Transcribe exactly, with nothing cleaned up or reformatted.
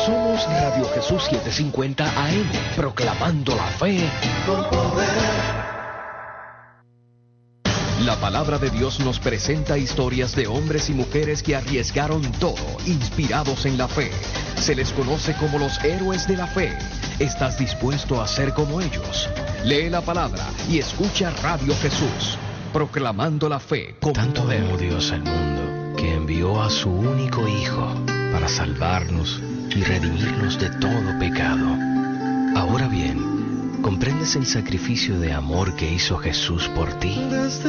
Somos Radio Jesús setecientos cincuenta A M, proclamando la fe con poder. La palabra de Dios nos presenta historias de hombres y mujeres que arriesgaron todo, inspirados en la fe. Se les conoce como los héroes de la fe. ¿Estás dispuesto a ser como ellos? Lee la palabra y escucha Radio Jesús, proclamando la fe con Tanto poder. amó Dios al mundo que envió a su único Hijo para salvarnos y redimirnos de todo pecado. Ahora bien, ¿comprendes el sacrificio de amor que hizo Jesús por ti?